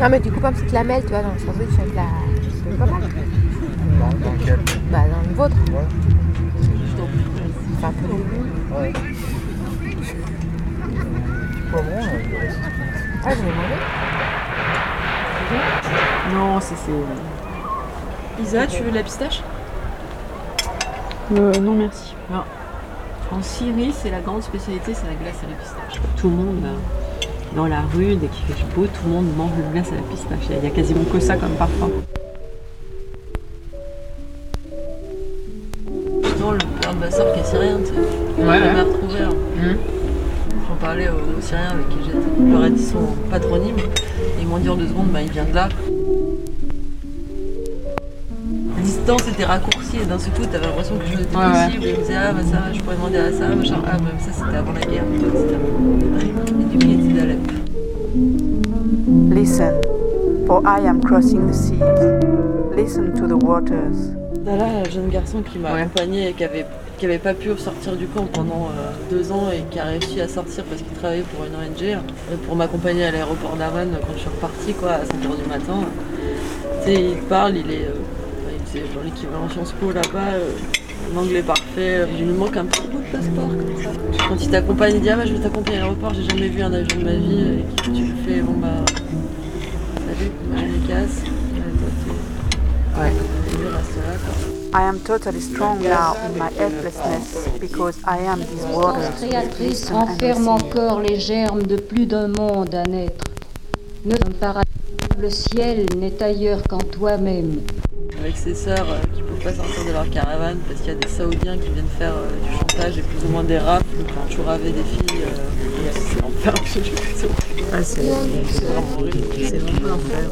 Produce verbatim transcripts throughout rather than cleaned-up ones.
Non, mais tu coupes un petite lamelle, tu vois, dans le sandwich avec la. C'est pas mal. Dans, dans lequel? Bah, dans le vôtre. Ouais. C'est un peu de goût. Ouais. Du poivron, là, il reste. Ah, je vais manger. Non, c'est... c'est... Isa, tu veux de la pistache? Euh, non, merci. Non. En Syrie, c'est la grande spécialité, c'est la glace à la pistache. Tout le monde, euh, dans la rue, dès qu'il fait beau, tout le monde mange une glace à la pistache. Il n'y a, a quasiment que ça comme parfum. Justement, le père de ma soeur qui est syrien, tu sais. Je l'ai jamais retrouvé. Hein. Mmh. J'en parlais aux Syriens avec qui j'étais. Je leur ai dit son patronyme. Et ils m'ont dit en deux secondes, bah, il vient de là. La distance était raccourcie et d'un seul coup, t'avais l'impression que tout était ouais, possible. Ouais. Et ils me disaient, ah bah ça, je pourrais demander à ça, machin. Ah, même ça, c'était avant la guerre. C'était avant... Et du coup, il était d'Alep. Listen, for I am crossing the seas. Listen to the waters. Là, là, un jeune garçon qui m'a ouais. accompagné et qui avait, qui avait pas pu sortir du camp pendant euh, deux ans et qui a réussi à sortir parce qu'il travaillait pour une O N G et pour m'accompagner à l'aéroport d'Amman quand je suis repartie quoi, à cinq heures du matin. Tu sais, il parle, il est, euh, il est genre l'équivalent Sciences Po là-bas, euh, l'anglais parfait. Il lui manque un petit bout de passeport comme ça. Quand il t'accompagne, il dit ah bah je vais t'accompagner à l'aéroport, j'ai jamais vu un avion de ma vie. Et tu lui fais bon bah salut, moi je me casse. Ouais. I am totally strong now in my helplessness because I am these waters. Créatrice enferme encore les germes de plus d'un monde à naître. Ne paradis, le ciel n'est ailleurs qu'en toi-même. Avec ses sœurs euh, qui ne peuvent pas sortir de leur caravane parce qu'il y a des Saoudiens qui viennent faire euh, du chantage et plus ou moins des rafles quand tu raves des filles. Euh, c'est l'enfer absolu. Ah, c'est, c'est vraiment horrible. C'est vraiment l'enfer.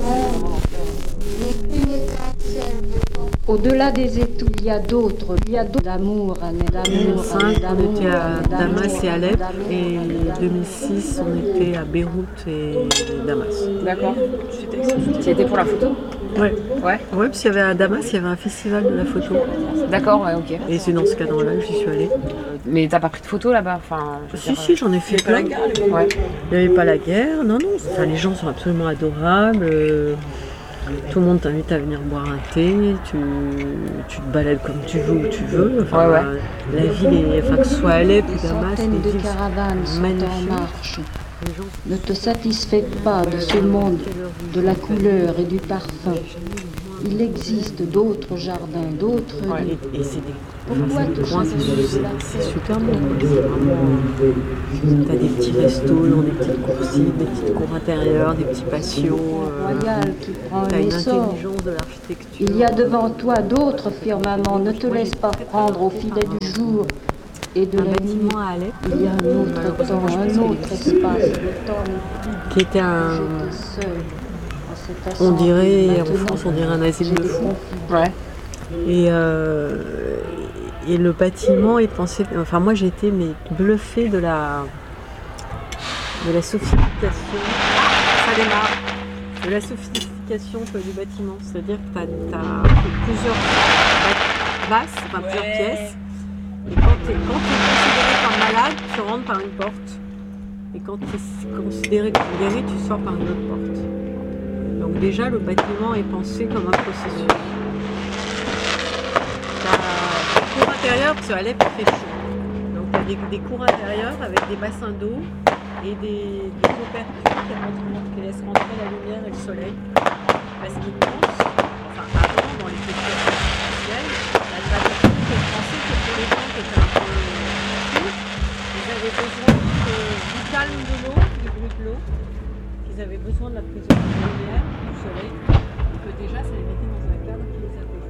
Au-delà des étoiles, il y a d'autres, il y a d'autres d'amour, d'amour, deux mille cinq, on était à Damas et Alep, et deux mille six, on était à Beyrouth et Damas. D'accord. Tu y étais pour la photo? Ouais. Ouais. Ouais, parce qu'il y avait à Damas, il y avait un festival de la photo. D'accord, ouais, ok. Et c'est dans ce cadre-là que j'y suis allée. Mais t'as pas pris de photos là-bas? Enfin, je veux Si, dire, si, j'en ai fait plein. Ouais. Il n'y avait pas la guerre, non, non. Enfin, les gens sont absolument adorables. euh, Tout le monde t'invite à venir boire un thé, tu, tu te balades comme tu veux où tu veux. Enfin, ouais, ouais. La ville, est, enfin, que ce soit Alep ou Damas, les Centaines de villes caravanes sont sont magnifiques. en marche. Les gens Ne te satisfais pas de ce monde, de la couleur et du parfum. Il existe d'autres jardins, d'autres ouais, lieux. et, et c'est des, Pourquoi c'est des te coins, c'est, changer c'est, de la c'est super bon. C'est vraiment, t'as des petits restos dans des petites coursives, des petites cours intérieures, des petits patios. Euh, royal qui prend t'as un une essor. intelligence de l'architecture. Il y a devant toi d'autres firmaments. Ne te laisse pas prendre au filet du jour et de un la nuit. bâtiment à Alep. Il y a un autre temps, un autre espace. Le temps n'est plus. Qui était un. J'étais seule. On dirait, en France, on dirait un asile de fous. Ouais. Et, euh, et le bâtiment est pensé. Enfin, moi, j'ai été mais bluffée de la de la sophistication. Ça démarre. De la sophistication du bâtiment. C'est-à-dire que tu as plusieurs basses, enfin plusieurs pièces. Et quand tu es considéré comme malade, tu rentres par une porte. Et quand tu es considéré comme guéri, tu sors par une autre porte. Donc déjà, le bâtiment est pensé comme un processus. T'as des cours intérieurs, parce qu'à Alep, il fait chaud. Donc t'as des, des cours intérieurs avec des bassins d'eau et des, des couvertures qui, rentrent, qui laissent rentrer la lumière et le soleil. Parce qu'ils pensent, enfin avant, dans les techniques artificielles, la gravité était pensée que pour les gens qui étaient un peu fous, ils avaient besoin de, du calme de l'eau, du bruit de l'eau. Ils avaient besoin de la prise de lumière, du soleil, et que déjà ça les mettait dans un cadre qui les apaisait.